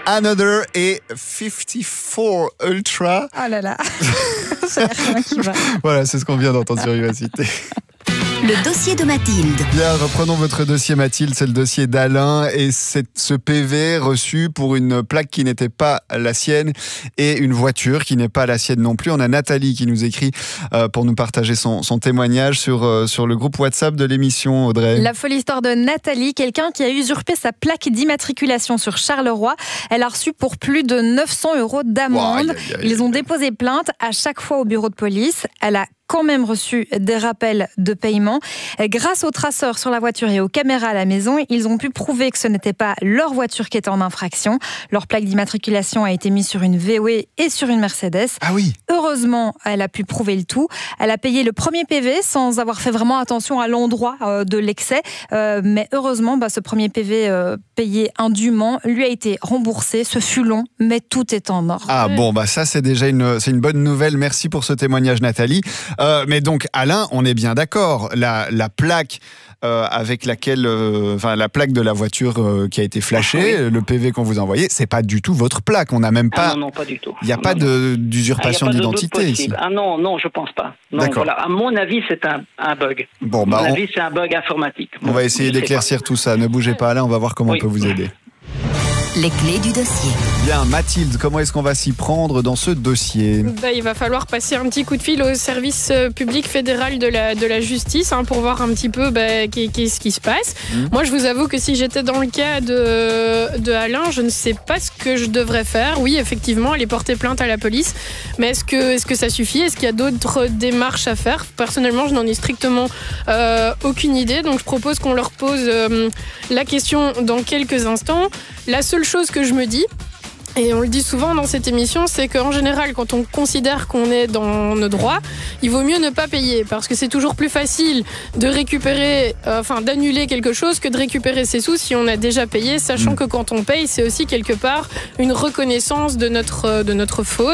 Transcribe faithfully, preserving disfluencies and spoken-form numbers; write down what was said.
Another et cinquante-quatre Ultra. Oh là là, ça y a rien qui va. Voilà, c'est ce qu'on vient d'entendre sur Vivacité. Le dossier de Mathilde. Bien, reprenons votre dossier Mathilde, c'est le dossier d'Alain et c'est ce P V reçu pour une plaque qui n'était pas la sienne et une voiture qui n'est pas la sienne non plus. On a Nathalie qui nous écrit euh, pour nous partager son, son témoignage sur, euh, sur le groupe WhatsApp de l'émission, Audrey. La folle histoire de Nathalie, quelqu'un qui a usurpé sa plaque d'immatriculation sur Charleroi. Elle a reçu pour plus de neuf cents euros d'amende. Wow, aïe, aïe, aïe. Ils ont déposé plainte à chaque fois au bureau de police. Elle a quand même reçu des rappels de paiement. Grâce aux traceurs sur la voiture et aux caméras à la maison, ils ont pu prouver que ce n'était pas leur voiture qui était en infraction. Leur plaque d'immatriculation a été mise sur une V W et sur une Mercedes. Ah oui. Heureusement, elle a pu prouver le tout. Elle a payé le premier P V sans avoir fait vraiment attention à l'endroit euh, de l'excès. Euh, mais heureusement, bah, ce premier P V euh, payé indûment lui a été remboursé. Ce fut long, mais tout est en ordre. Ah bon, bah ça c'est déjà une, c'est une bonne nouvelle. Merci pour ce témoignage, Nathalie. Euh, mais donc, Alain, on est bien d'accord. La, la plaque euh, avec laquelle, euh, enfin la plaque de la voiture euh, qui a été flashée, Ah oui. le P V qu'on vous a envoyé, c'est pas du tout votre plaque. On n'a même pas. Ah non, non, pas du tout. Il n'y a pas Non, non. de, d'usurpation Ah, il y a pas de doute d'identité ici. possible. Ah non, non, je pense pas. Non, D'accord. voilà. À mon avis, c'est un, un bug. Bon, À bah, mon on, avis, c'est un bug informatique. on Bon, va essayer je sais d'éclaircir tout ça. Ne bougez pas, Alain, on va voir comment Oui. on peut vous aider. Les clés du dossier. Bien, Mathilde, comment est-ce qu'on va s'y prendre dans ce dossier ? Bah, il va falloir passer un petit coup de fil au service euh, public fédéral de la, de la justice hein, pour voir un petit peu bah, qu'est-ce qui se passe. Mmh. Moi, je vous avoue que si j'étais dans le cas de, de Alain, je ne sais pas ce que je devrais faire. Oui, effectivement, aller porter plainte à la police. Mais est-ce que, est-ce que ça suffit ? Est-ce qu'il y a d'autres démarches à faire ? Personnellement, je n'en ai strictement euh, aucune idée. Donc, je propose qu'on leur pose euh, la question dans quelques instants. La seule chose que je me dis, et on le dit souvent dans cette émission, c'est qu'en général, quand on considère qu'on est dans nos droits, il vaut mieux ne pas payer parce que c'est toujours plus facile de récupérer, euh, enfin d'annuler quelque chose que de récupérer ses sous si on a déjà payé, sachant que quand on paye, c'est aussi quelque part une reconnaissance de notre, de notre faute.